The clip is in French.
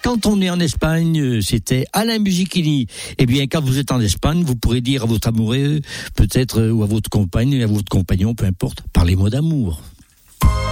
quand on est en Espagne, c'était Alain Musichini. Eh bien, quand vous êtes en Espagne, vous pourrez dire à votre amoureux, peut-être, ou à votre compagne, à votre compagnon, peu importe, parlez-moi d'amour.